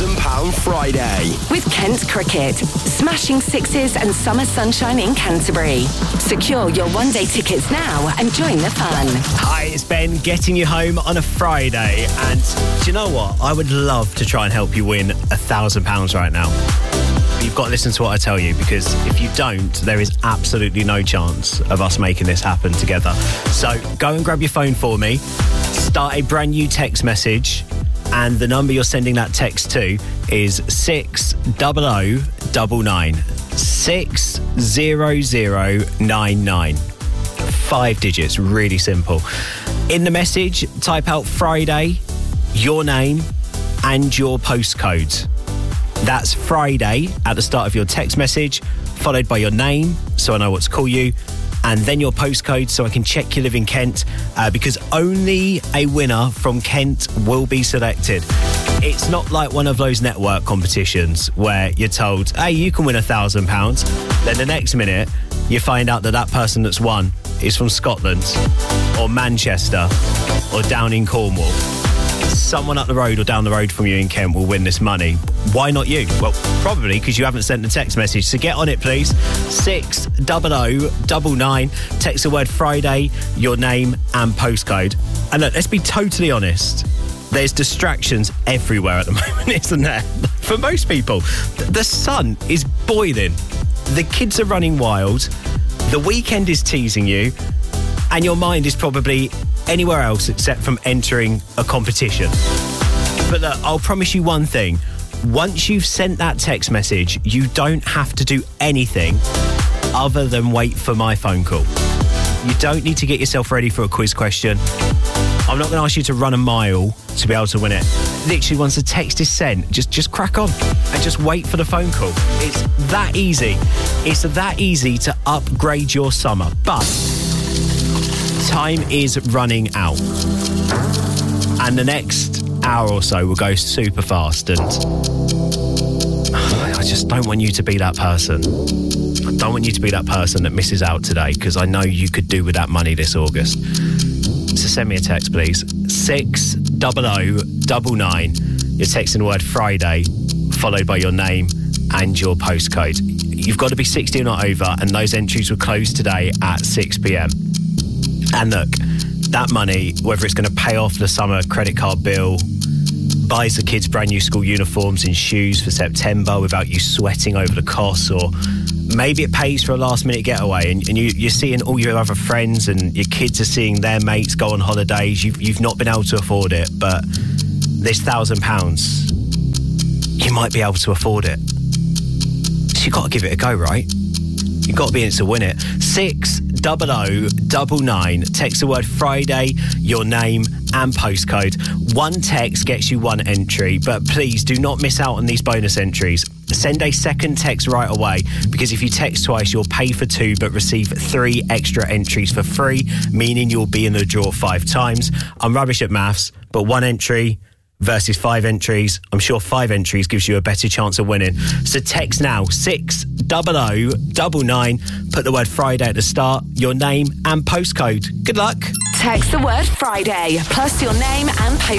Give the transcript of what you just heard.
£1,000 Friday. With Kent Cricket. Smashing sixes and summer sunshine in Canterbury. Secure your one-day tickets now and join the fun. Hi, it's Ben getting you home on a Friday. And do you know what? I would love to try and help you win £1,000 right now. You've got to listen to what I tell you, because if you don't, there is absolutely no chance of us making this happen together. So go and grab your phone for me, start a brand new text message, and the number you're sending that text to is 60099. 60099. 5 digits, really simple. In the message, type out Friday, your name, and your postcode. That's Friday at the start of your text message, followed by your name, so I know what to call you, and then your postcode so I can check you live in Kent, because only a winner from Kent will be selected. It's not like one of those network competitions where you're told, hey, you can win £1,000. Then the next minute, you find out that that person that's won is from Scotland or Manchester or down in Cornwall. Someone up the road or down the road from you in Kent will win this money. Why not you? Well, probably because you haven't sent the text message. So get on it, please. 60099. Text the word Friday, your name and postcode. And look, let's be totally honest. There's distractions everywhere at the moment, isn't there? For most people, the sun is boiling. The kids are running wild. The weekend is teasing you. And your mind is probably anywhere else except from entering a competition. But look, I'll promise you one thing. Once you've sent that text message, you don't have to do anything other than wait for my phone call. You don't need to get yourself ready for a quiz question. I'm not going to ask you to run a mile to be able to win it. Literally, once the text is sent, just crack on and just wait for the phone call. It's that easy. It's that easy to upgrade your summer. But time is running out, and the next hour or so will go super fast, and I just don't want you to be that person. I don't want you to be that person that misses out today, because I know you could do with that money this August. So send me a text, please. 60099. You're texting the word Friday, followed by your name and your postcode. You've got to be 60 or not over, and those entries will close today at 6 p.m. And look, that money, whether it's going to pay off the summer credit card bill, buys the kids brand new school uniforms and shoes for September without you sweating over the costs, or maybe it pays for a last minute getaway and you're seeing all your other friends and your kids are seeing their mates go on holidays. You've not been able to afford it, but this £1,000, you might be able to afford it. So you've got to give it a go, right? You've got to be in it to win it. 60099. Text the word Friday, your name and postcode. One text gets you one entry, but please do not miss out on these bonus entries. Send a second text right away, because if you text twice, you'll pay for 2 but receive 3 extra entries for free, meaning you'll be in the draw 5 times. I'm rubbish at maths, but 1 entry versus 5 entries, I'm sure 5 entries gives you a better chance of winning. So text now, 60099. Put the word Friday at the start, your name and postcode. Good luck. Text the word Friday plus your name and postcode